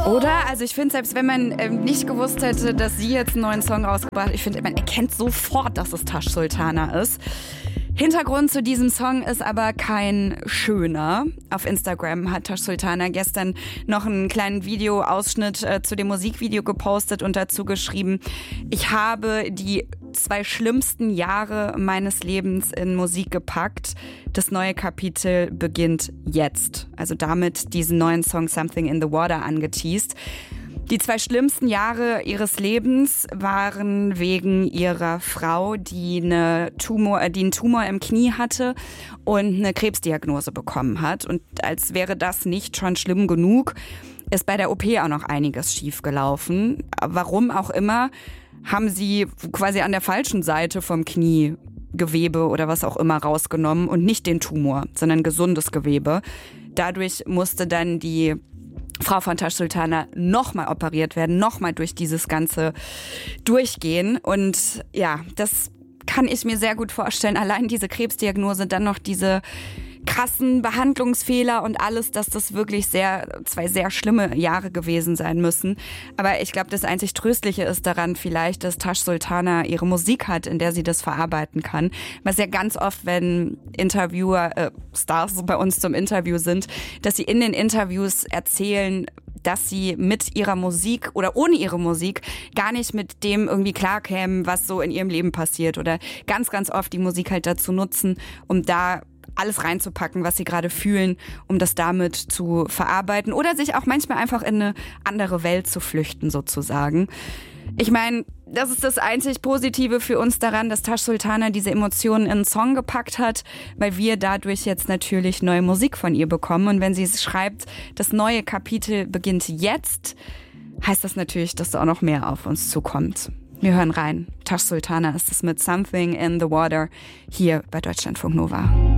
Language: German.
Oder? Also ich finde, selbst wenn man nicht gewusst hätte, dass sie jetzt einen neuen Song rausgebracht hat, ich finde, man erkennt sofort, dass es Tash Sultana ist. Hintergrund zu diesem Song ist aber kein schöner. Auf Instagram hat Tash Sultana gestern noch einen kleinen Videoausschnitt zu dem Musikvideo gepostet und dazu geschrieben: Ich habe die 2 schlimmsten Jahre meines Lebens in Musik gepackt. Das neue Kapitel beginnt jetzt. Also damit diesen neuen Song Something in the Water angeteast. Die 2 schlimmsten Jahre ihres Lebens waren wegen ihrer Frau, die einen Tumor im Knie hatte und eine Krebsdiagnose bekommen hat. Und als wäre das nicht schon schlimm genug, ist bei der OP auch noch einiges schiefgelaufen. Warum auch immer, haben sie quasi an der falschen Seite vom Kniegewebe oder was auch immer rausgenommen und nicht den Tumor, sondern gesundes Gewebe. Dadurch musste dann die Frau von Tash Sultana nochmal operiert werden, nochmal durch dieses Ganze durchgehen. Und ja, das kann ich mir sehr gut vorstellen. Allein diese Krebsdiagnose, dann noch diese krassen Behandlungsfehler und alles, dass das wirklich 2 sehr schlimme Jahre gewesen sein müssen. Aber ich glaube, das einzig Tröstliche ist daran vielleicht, dass Tash Sultana ihre Musik hat, in der sie das verarbeiten kann. Was ja ganz oft, wenn Interviewer, Stars bei uns zum Interview sind, dass sie in den Interviews erzählen, dass sie mit ihrer Musik oder ohne ihre Musik gar nicht mit dem irgendwie klarkämen, was so in ihrem Leben passiert, oder ganz, ganz oft die Musik halt dazu nutzen, um da alles reinzupacken, was sie gerade fühlen, um das damit zu verarbeiten oder sich auch manchmal einfach in eine andere Welt zu flüchten sozusagen. Ich meine, das ist das einzig Positive für uns daran, dass Tash Sultana diese Emotionen in einen Song gepackt hat, weil wir dadurch jetzt natürlich neue Musik von ihr bekommen. Und wenn sie es schreibt, das neue Kapitel beginnt jetzt, heißt das natürlich, dass da auch noch mehr auf uns zukommt. Wir hören rein. Tash Sultana ist es mit Something in the Water hier bei Deutschlandfunk Nova.